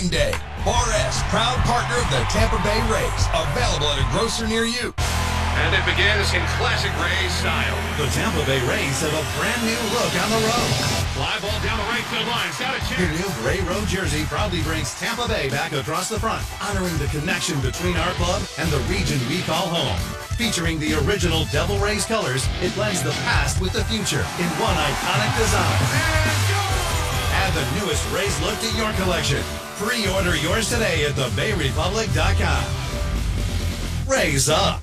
game day. Bar S, proud partner of the Tampa Bay Rays. Available at a grocer near you. And it begins in classic Rays style. The Tampa Bay Rays have a brand new look on the road. Fly ball down the right field line. It's got a Your chance. new Gray Road jersey proudly brings Tampa Bay back across the front, honoring the connection between our club and the region we call home. Featuring the original Devil Rays colors, it blends the past with the future in one iconic design. Add the newest Rays look to your collection. Pre-order yours today at thebayrepublic.com. Rays up.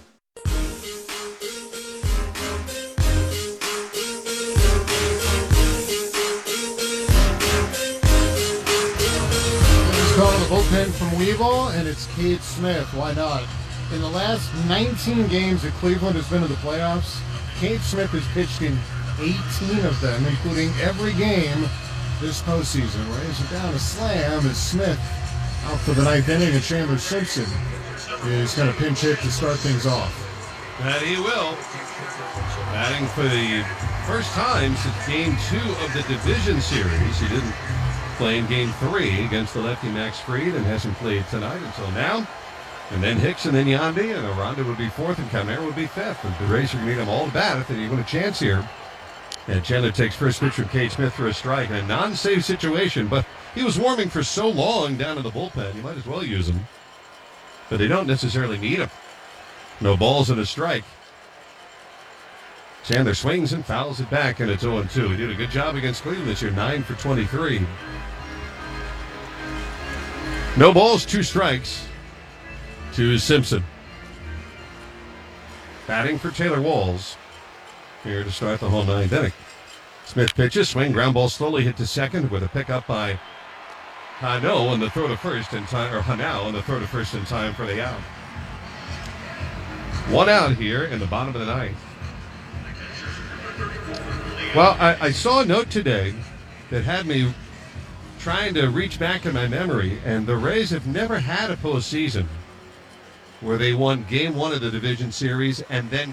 Calling the bullpen from Weevil, and it's Cade Smith. Why not? In the last 19 games that Cleveland has been to the playoffs, Cade Smith has pitched in 18 of them, including every game this postseason. Rays are down a slam as Smith out for the ninth inning, and Chandler Simpson is going to pinch hit to start things off. And he will. Batting for the first time since Game 2 of the division series. He didn't play in Game 3 against the lefty Max Fried and hasn't played tonight until now. And then Hicks and then Yandy, and Aranda would be fourth and Camara would be fifth. And the Rays are going to need them all to bat if they want a chance here. And Chandler takes first pitch from Cade Smith for a strike in a non-save situation, but he was warming for so long down in the bullpen, you might as well use him. But they don't necessarily need him. No balls and a strike. Chandler swings and fouls it back, and it's 0-2. He did a good job against Cleveland this year, 9 for 23. No balls, 2 strikes to Simpson. Batting for Taylor Walls here to start the whole ninth inning. Smith pitches, swing, ground ball slowly hit to second with a pickup by Hano and the throw to first in time, or Hanau and the throw to first in time for the out. 1 out here in the bottom of the ninth. Well, I saw a note today that had me trying to reach back in my memory, and the Rays have never had a postseason where they won Game 1 of the division series and then